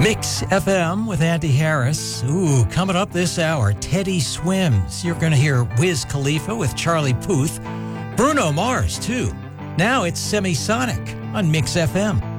Mix FM with Andy Harris. Ooh, coming up this hour, Teddy Swims. You're going to hear Wiz Khalifa with Charlie Puth. Bruno Mars, too. Now it's Semisonic on Mix FM.